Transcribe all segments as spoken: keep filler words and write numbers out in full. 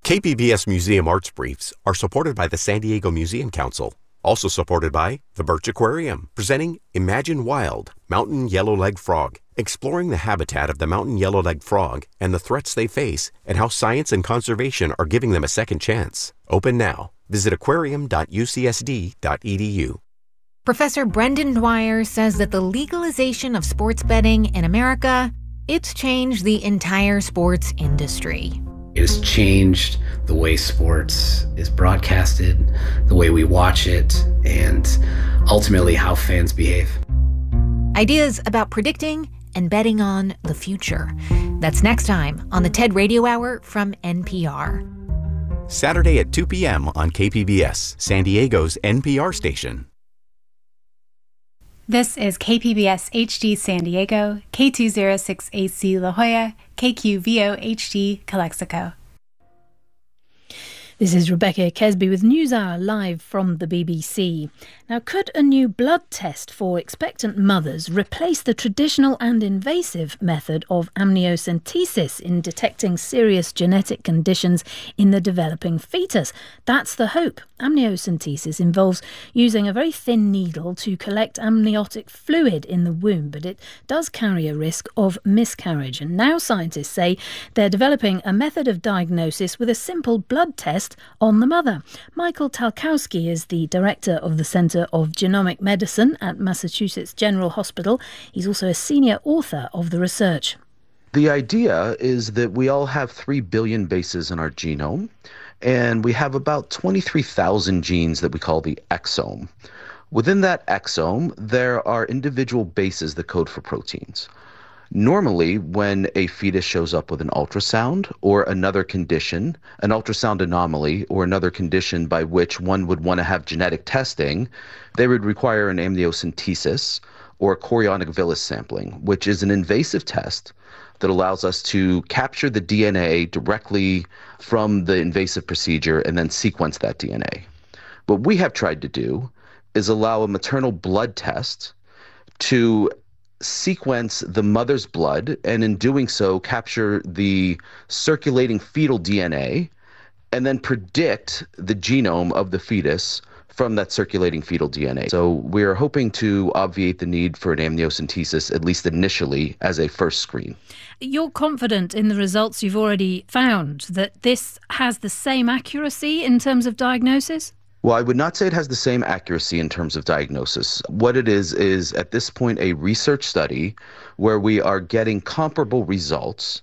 K P B S Museum Arts Briefs are supported by the San Diego Museum Council. Also supported by the Birch Aquarium, presenting Imagine Wild, Mountain Yellowleg Frog, exploring the habitat of the mountain yellowleg frog and the threats they face and how science and conservation are giving them a second chance. Open now. Visit aquarium dot u c s d dot e d u. Professor Brendan Dwyer says that the legalization of sports betting in America, it's changed the entire sports industry. It has changed the way sports is broadcasted, the way we watch it, and ultimately how fans behave. Ideas about predicting and betting on the future. That's next time on the TED Radio Hour from N P R. Saturday at two p.m. on K P B S, San Diego's N P R station. This is K P B S H D San Diego, K two oh six A C La Jolla, K Q V O H D Calexico. This is Rebecca Kesby with NewsHour live from the B B C. Now, could a new blood test for expectant mothers replace the traditional and invasive method of amniocentesis in detecting serious genetic conditions in the developing fetus? That's the hope. Amniocentesis involves using a very thin needle to collect amniotic fluid in the womb, but it does carry a risk of miscarriage. And now scientists say they're developing a method of diagnosis with a simple blood test on the mother. Michael Talkowski is the director of the Centre of Genomic Medicine at Massachusetts General Hospital. He's also a senior author of the research. The idea is that we all have three billion bases in our genome, and we have about twenty-three thousand genes that we call the exome. Within that exome, there are individual bases that code for proteins. Normally, when a fetus shows up with an ultrasound or another condition, an ultrasound anomaly or another condition by which one would want to have genetic testing, they would require an amniocentesis or chorionic villus sampling, which is an invasive test that allows us to capture the D N A directly from the invasive procedure and then sequence that D N A. What we have tried to do is allow a maternal blood test to sequence the mother's blood, and in doing so capture the circulating fetal D N A and then predict the genome of the fetus from that circulating fetal D N A. So we're hoping to obviate the need for an amniocentesis, at least initially, as a first screen. You're confident in the results you've already found that this has the same accuracy in terms of diagnosis? Well, I would not say it has the same accuracy in terms of diagnosis. What it is, is at this point a research study where we are getting comparable results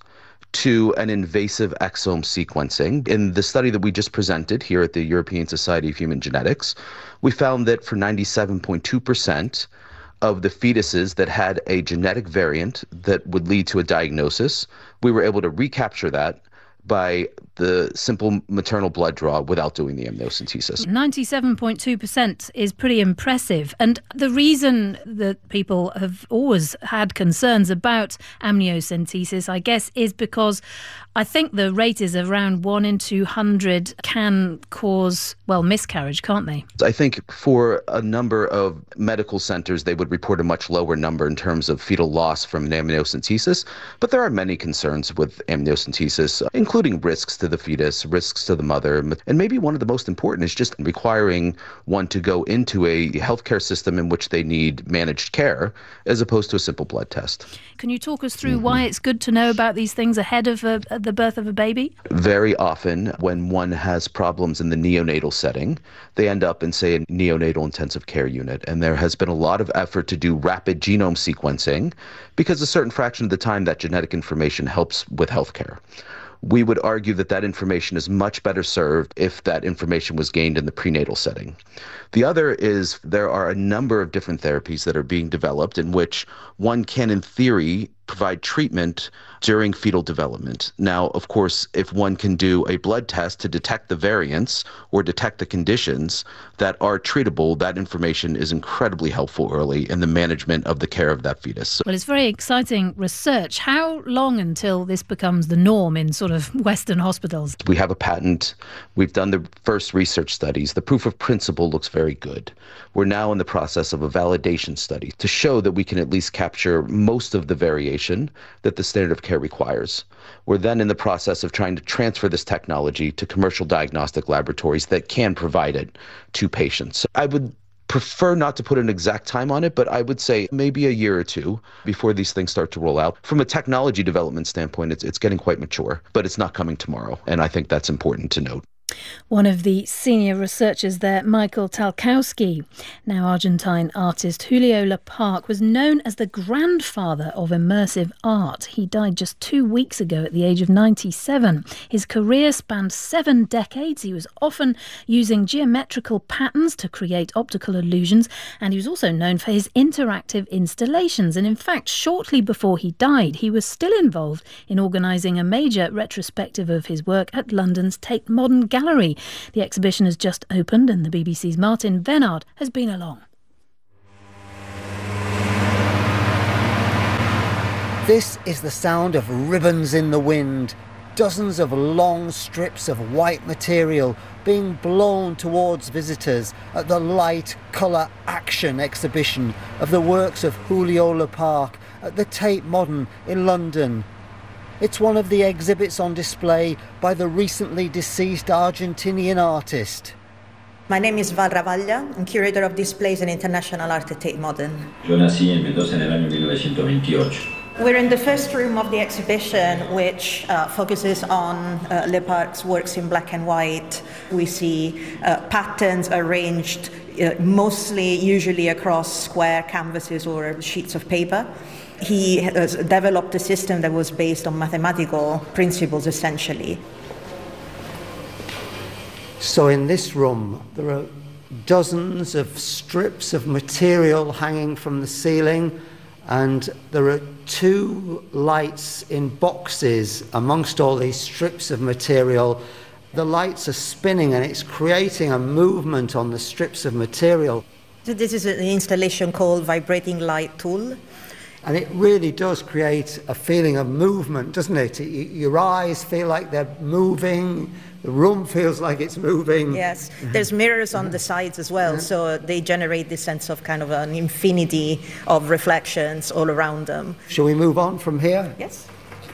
to an invasive exome sequencing. In the study that we just presented here at the European Society of Human Genetics, we found that for ninety-seven point two percent of the fetuses that had a genetic variant that would lead to a diagnosis, we were able to recapture that by the simple maternal blood draw without doing the amniocentesis. ninety-seven point two percent is pretty impressive. And the reason that people have always had concerns about amniocentesis, I guess, is because I think the rate is around one in two hundred can cause, well, miscarriage, can't they? I think for a number of medical centers, they would report a much lower number in terms of fetal loss from an amniocentesis. But there are many concerns with amniocentesis, including risks to the fetus, risks to the mother. And maybe one of the most important is just requiring one to go into a healthcare system in which they need managed care, as opposed to a simple blood test. Can you talk us through Mm-hmm. why it's good to know about these things ahead of a, the birth of a baby? Very often, when one has problems in the neonatal setting, they end up in, say, a neonatal intensive care unit. And there has been a lot of effort to do rapid genome sequencing because a certain fraction of the time that genetic information helps with healthcare. We would argue that that information is much better served if that information was gained in the prenatal setting. The other is there are a number of different therapies that are being developed in which one can, in theory, provide treatment during fetal development. Now, of course, if one can do a blood test to detect the variants or detect the conditions that are treatable, that information is incredibly helpful early in the management of the care of that fetus. Well, it's very exciting research. How long until this becomes the norm in sort of Western hospitals? We have a patent. We've done the first research studies. The proof of principle looks very good. We're now in the process of a validation study to show that we can at least capture most of the variation condition that the standard of care requires. We're then in the process of trying to transfer this technology to commercial diagnostic laboratories that can provide it to patients. I would prefer not to put an exact time on it, but I would say maybe a year or two before these things start to roll out. From a technology development standpoint, it's, it's getting quite mature, but it's not coming tomorrow, and I think that's important to note. One of the senior researchers there, Michael Talkowski. Now, Argentine artist Julio Leparc was known as the grandfather of immersive art. He died just two weeks ago at the age of ninety-seven. His career spanned seven decades. He was often using geometrical patterns to create optical illusions, and he was also known for his interactive installations. And in fact, shortly before he died, he was still involved in organising a major retrospective of his work at London's Tate Modern Gallery. The exhibition has just opened and the B B C's Martin Venard has been along. This is the sound of ribbons in the wind, dozens of long strips of white material being blown towards visitors at the Light, Colour, Action exhibition of the works of Julio Leparc at the Tate Modern in London. It's one of the exhibits on display by the recently deceased Argentinian artist. My name is Val Ravaglia. I'm curator of displays and international art at Tate Modern. Yo nací en Mendoza en el año mil novecientos veintiocho. We're in the first room of the exhibition, which uh, focuses on uh, Leparc's works in black and white. We see uh, patterns arranged uh, mostly, usually across square canvases or sheets of paper. He has developed a system that was based on mathematical principles, essentially. So in this room, there are dozens of strips of material hanging from the ceiling, and there are two lights in boxes amongst all these strips of material. The lights are spinning, and it's creating a movement on the strips of material. So this is an installation called Vibrating Light Tool. And it really does create a feeling of movement, doesn't it? Your eyes feel like they're moving, the room feels like it's moving. Yes, there's mirrors on the sides as well, so they generate this sense of kind of an infinity of reflections all around them. Shall we move on from here? Yes.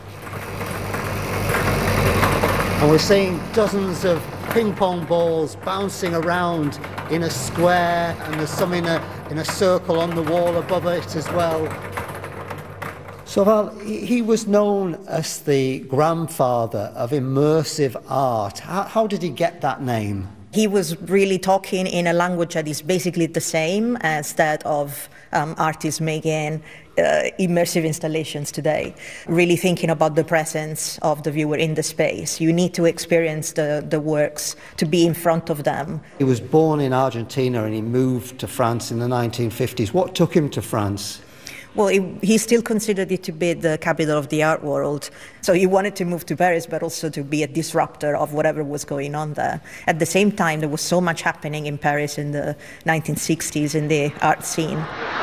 And we're seeing dozens of ping pong balls bouncing around in a square, and there's some in a, in a circle on the wall above it as well. So Val, he was known as the grandfather of immersive art. How, how did he get that name? He was really talking in a language that is basically the same as that of um, artists making uh, immersive installations today. Really thinking about the presence of the viewer in the space. You need to experience the, the works to be in front of them. He was born in Argentina and he moved to France in the nineteen fifties. What took him to France? Well, he, he still considered it to be the capital of the art world. So he wanted to move to Paris, but also to be a disruptor of whatever was going on there. At the same time, there was so much happening in Paris in the nineteen sixties in the art scene.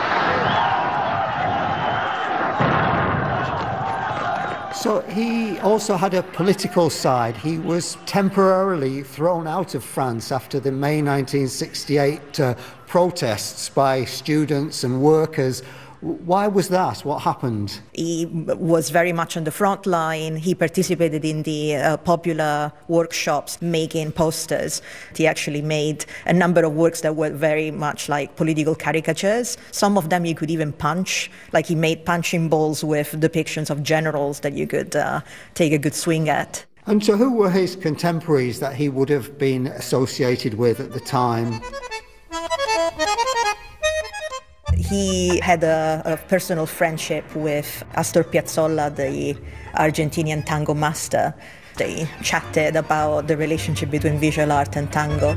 So he also had a political side. He was temporarily thrown out of France after the May nineteen sixty-eight uh, protests by students and workers. Why was that? What happened? He was very much on the front line. He participated in the uh, popular workshops making posters. He actually made a number of works that were very much like political caricatures. Some of them you could even punch. Like he made punching balls with depictions of generals that you could uh, take a good swing at. And so who were his contemporaries that he would have been associated with at the time? He had a, a personal friendship with Astor Piazzolla, the Argentinian tango master. They chatted about the relationship between visual art and tango.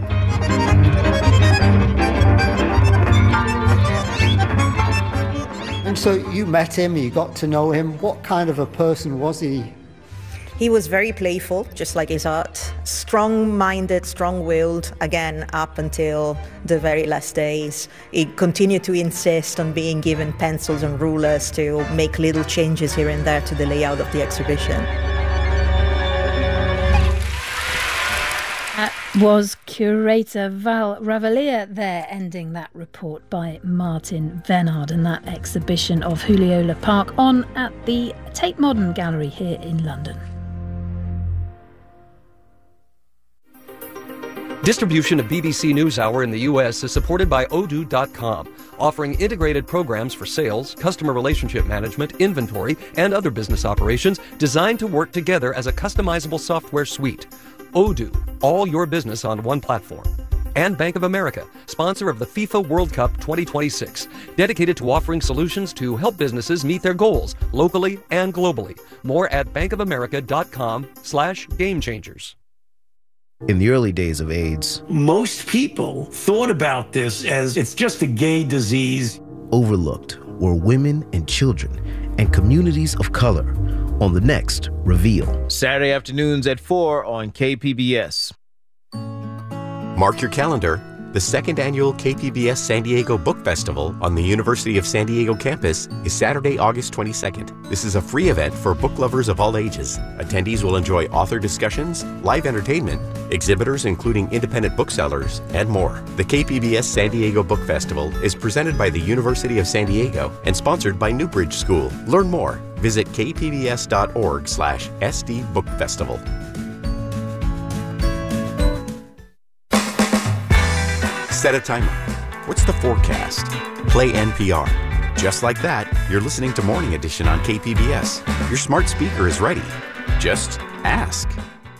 And so you met him, you got to know him. What kind of a person was he? He was very playful, just like his art. Strong-minded, strong-willed, again, up until the very last days. He continued to insist on being given pencils and rulers to make little changes here and there to the layout of the exhibition. At Was curator Val Ravalier there, ending that report by Martin Venard, and that exhibition of Julio Lepage on at the Tate Modern Gallery here in London. Distribution of B B C NewsHour in the U S is supported by Odoo dot com, offering integrated programs for sales, customer relationship management, inventory, and other business operations designed to work together as a customizable software suite. Odoo, all your business on one platform. And Bank of America, sponsor of the FIFA World Cup twenty twenty-six, dedicated to offering solutions to help businesses meet their goals locally and globally. More at bankofamerica.com slash game changers. In the early days of AIDS, most people thought about this as it's just a gay disease. Overlooked were women and children and communities of color. On the next Reveal. Saturday afternoons at four on K P B S. Mark your calendar. The second annual K P B S San Diego Book Festival on the University of San Diego campus is Saturday, August twenty-second. This is a free event for book lovers of all ages. Attendees will enjoy author discussions, live entertainment, exhibitors including independent booksellers, and more. The K P B S San Diego Book Festival is presented by the University of San Diego and sponsored by Newbridge School. Learn more. Visit k p b s dot org slash s d book festival. Set a timer. What's the forecast? Play N P R. Just like that, you're listening to Morning Edition on K P B S. Your smart speaker is ready. Just ask.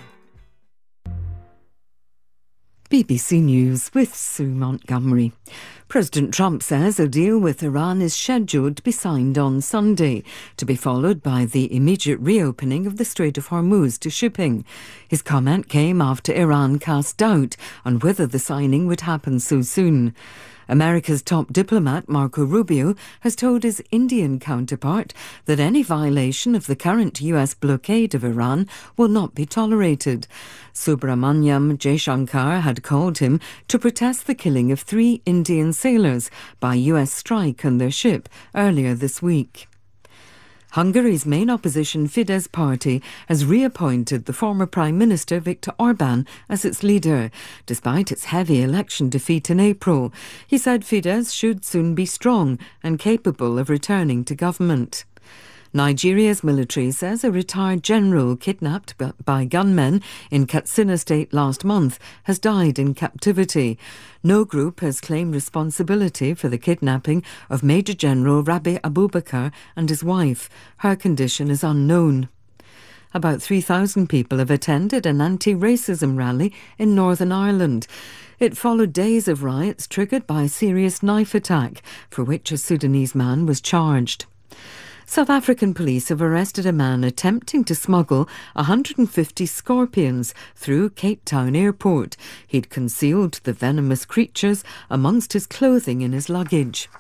B B C News with Sue Montgomery. President Trump says a deal with Iran is scheduled to be signed on Sunday, to be followed by the immediate reopening of the Strait of Hormuz to shipping. His comment came after Iran cast doubt on whether the signing would happen so soon. America's top diplomat, Marco Rubio, has told his Indian counterpart that any violation of the current U S blockade of Iran will not be tolerated. Subramanyam Jaishankar had called him to protest the killing of three Indian sailors by U S strike on their ship earlier this week. Hungary's main opposition Fidesz party has reappointed the former Prime Minister Viktor Orbán as its leader, despite its heavy election defeat in April. He said Fidesz should soon be strong and capable of returning to government. Nigeria's military says a retired general kidnapped by gunmen in Katsina State last month has died in captivity. No group has claimed responsibility for the kidnapping of Major General Rabi Abubakar and his wife. Her condition is unknown. About three thousand people have attended an anti-racism rally in Northern Ireland. It followed days of riots triggered by a serious knife attack, for which a Sudanese man was charged. South African police have arrested a man attempting to smuggle one hundred fifty scorpions through Cape Town airport. He'd concealed the venomous creatures amongst his clothing in his luggage.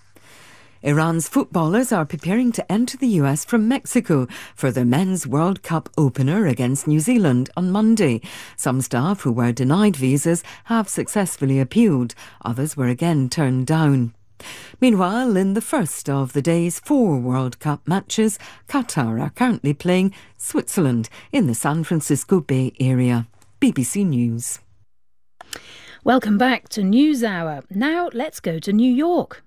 Iran's footballers are preparing to enter the U S from Mexico for their men's World Cup opener against New Zealand on Monday. Some staff who were denied visas have successfully appealed. Others were again turned down. Meanwhile, in the first of the day's four World Cup matches, Qatar are currently playing Switzerland in the San Francisco Bay Area. B B C News. Welcome back to NewsHour. Now let's go to New York.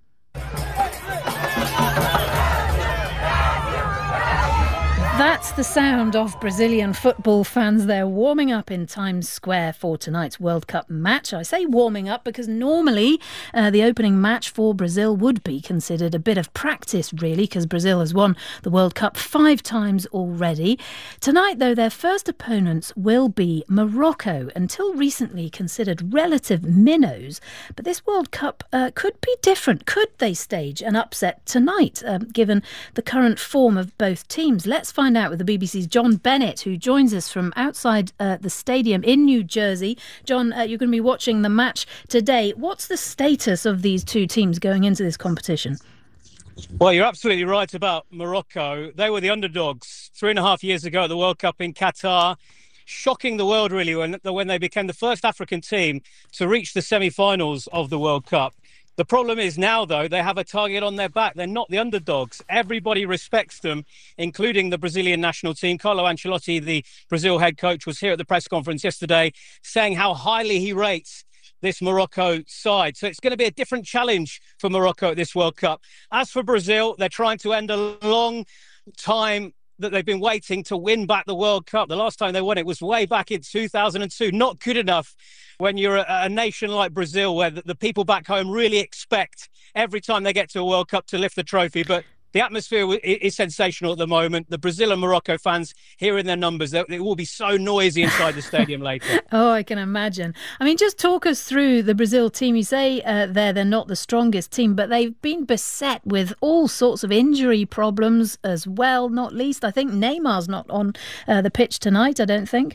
That's the sound of Brazilian football fans. They're warming up in Times Square for tonight's World Cup match. I say warming up because normally uh, the opening match for Brazil would be considered a bit of practice, really, because Brazil has won the World Cup five times already. Tonight, though, their first opponents will be Morocco, until recently considered relative minnows. But this World Cup uh, could be different. Could they stage an upset tonight, um, given the current form of both teams? Let's find out with the B B C's John Bennett, who joins us from outside uh, the stadium in New Jersey. John, uh, you're going to be watching the match today. What's the status of these two teams going into this competition? Well, you're absolutely right about Morocco. They were the underdogs three and a half years ago at the World Cup in Qatar, shocking the world really when, when they became the first African team to reach the semi-finals of the World Cup. The problem is now, though, they have a target on their back. They're not the underdogs. Everybody respects them, including the Brazilian national team. Carlo Ancelotti, the Brazil head coach, was here at the press conference yesterday saying how highly he rates this Morocco side. So it's going to be a different challenge for Morocco at this World Cup. As for Brazil, they're trying to end a long time that they've been waiting to win back the World Cup. The last time they won it was way back in two thousand two. Not good enough when you're a, a nation like Brazil, where the, the people back home really expect every time they get to a World Cup to lift the trophy. But the atmosphere is sensational at the moment. The Brazil and Morocco fans, hearing their numbers, it will be so noisy inside the stadium later. Oh, I can imagine. I mean, just talk us through the Brazil team. You say uh, there they're not the strongest team, but they've been beset with all sorts of injury problems as well, not least. I think Neymar's not on uh, the pitch tonight, I don't think.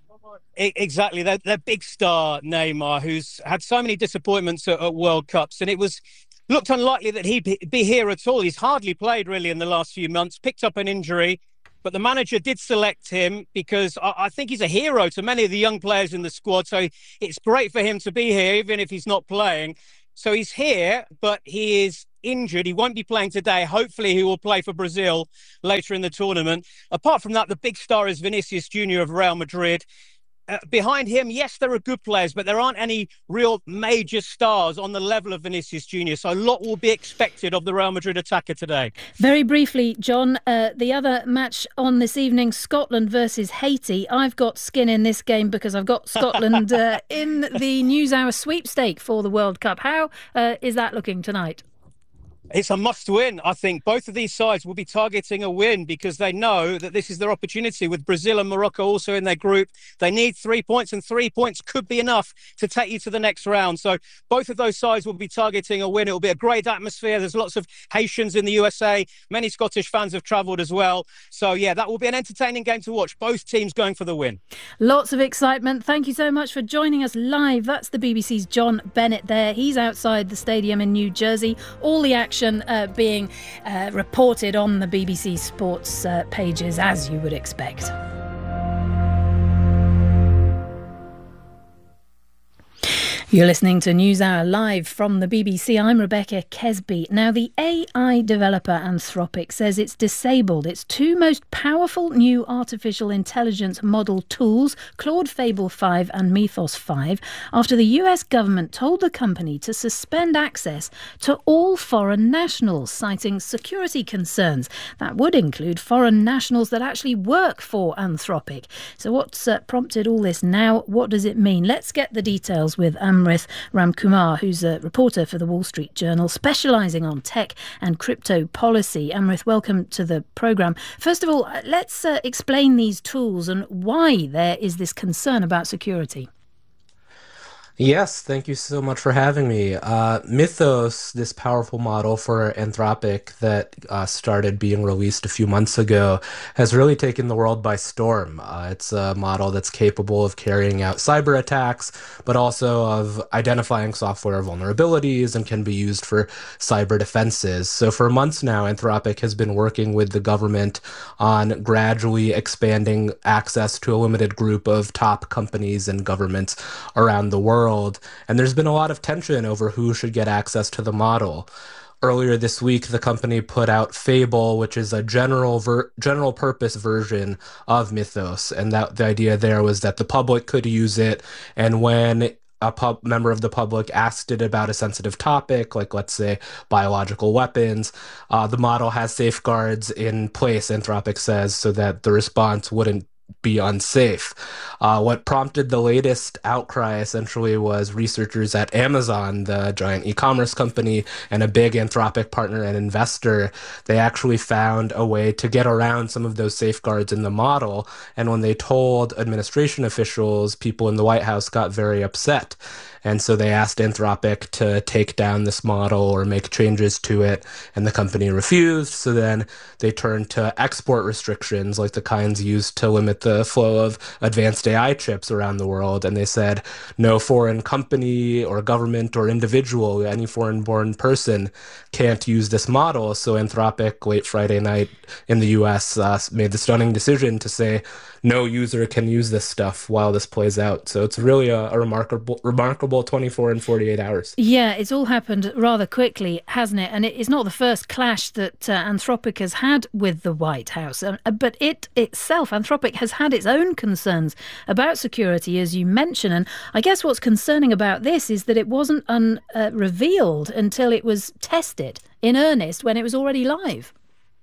Exactly. Their, their big star, Neymar, who's had so many disappointments at, at World Cups, and it was looked unlikely that he'd be here at all. He's hardly played really in the last few months, picked up an injury, but the manager did select him because I, I think he's a hero to many of the young players in the squad. So it's great for him to be here, even if he's not playing. So he's here, but he is injured. He won't be playing today. Hopefully he will play for Brazil later in the tournament. Apart from that, the big star is Vinicius Junior of Real Madrid. Uh, behind him, yes, there are good players, but there aren't any real major stars on the level of Vinicius Junior. So a lot will be expected of the Real Madrid attacker today. Very briefly, John, uh, the other match on this evening, Scotland versus Haiti. I've got skin in this game because I've got Scotland uh, in the NewsHour sweepstake for the World Cup. How uh, is that looking tonight? It's a must-win. I think both of these sides will be targeting a win because they know that this is their opportunity. With Brazil and Morocco also in their group, they need three points, and three points could be enough to take you to the next round. So both of those sides will be targeting a win. It will be a great atmosphere. There's lots of Haitians in the U S A. Many Scottish fans have travelled as well. So, yeah, that will be an entertaining game to watch. Both teams going for the win. Lots of excitement. Thank you so much for joining us live. That's the B B C's John Bennett there. He's outside the stadium in New Jersey. All the action Uh, being uh, reported on the B B C Sports uh, pages, as you would expect. You're listening to NewsHour live from the B B C. I'm Rebecca Kesby. Now, the A I developer Anthropic says it's disabled its two most powerful new artificial intelligence model tools, Claude Fable five and Mythos five, after the U S government told the company to suspend access to all foreign nationals, citing security concerns. That would include foreign nationals that actually work for Anthropic. So what's uh, prompted all this now? What does it mean? Let's get the details with Amrit Ramkumar, who's a reporter for the Wall Street Journal, specialising on tech and crypto policy. Amrit, welcome to the programme. First of all, let's uh, explain these tools and why there is this concern about security. Yes, thank you so much for having me. Uh, Mythos, this powerful model for Anthropic that uh, started being released a few months ago, has really taken the world by storm. Uh, it's a model that's capable of carrying out cyber attacks, but also of identifying software vulnerabilities and can be used for cyber defenses. So for months now, Anthropic has been working with the government on gradually expanding access to a limited group of top companies and governments around the world. And there's been a lot of tension over who should get access to the model. Earlier this week, the company put out Fable, which is a general ver- general purpose version of Mythos. And that the idea there was that the public could use it. And when a pub- member of the public asked it about a sensitive topic, like let's say biological weapons, uh, the model has safeguards in place, Anthropic says, so that the response wouldn't be unsafe. Uh, what prompted the latest outcry essentially was researchers at Amazon, the giant e-commerce company and a big Anthropic partner and investor. They actually found a way to get around some of those safeguards in the model. And when they told administration officials, people in the White House got very upset. And so they asked Anthropic to take down this model or make changes to it, and the company refused. So then they turned to export restrictions, like the kinds used to limit the flow of advanced A I chips around the world. And they said no foreign company or government or individual, any foreign-born person can't use this model. So Anthropic, late Friday night in the U S, uh, made the stunning decision to say, no user can use this stuff while this plays out. So it's really a, a remarkable, remarkable twenty-four and forty-eight hours. Yeah, it's all happened rather quickly, hasn't it? And it is not the first clash that uh, Anthropic has had with the White House. Uh, but it itself, Anthropic, has had its own concerns about security, as you mentioned. And I guess what's concerning about this is that it wasn't un, uh, revealed until it was tested in earnest when it was already live.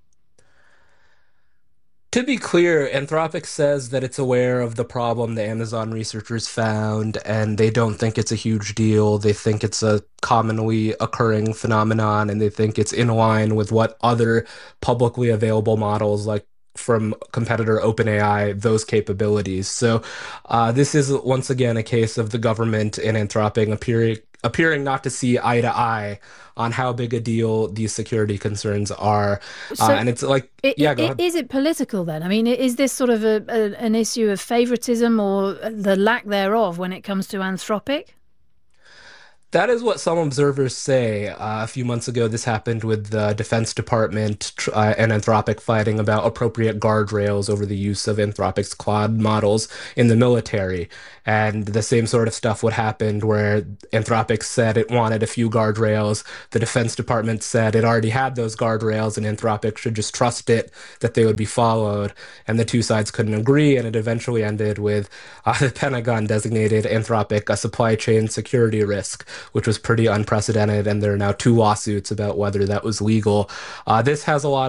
To be clear, Anthropic says that it's aware of the problem the Amazon researchers found, and they don't think it's a huge deal. They think it's a commonly occurring phenomenon, and they think it's in line with what other publicly available models, like from competitor OpenAI, those capabilities. So uh, this is once again a case of the government and Anthropic appearing appearing not to see eye to eye on how big a deal these security concerns are. So uh, and it's like, it, yeah, go it, ahead. Is it political then? I mean, is this sort of a, a, an issue of favoritism or the lack thereof when it comes to Anthropic? That is what some observers say. Uh, a few months ago, this happened with the Defense Department uh, and Anthropic fighting about appropriate guardrails over the use of Anthropic's Claude models in the military. And the same sort of stuff would happen where Anthropic said it wanted a few guardrails. The Defense Department said it already had those guardrails and Anthropic should just trust it that they would be followed. And the two sides couldn't agree, and it eventually ended with uh, the Pentagon designated Anthropic a supply chain security risk, which was pretty unprecedented, and there are now two lawsuits about whether that was legal. Uh, this has a lot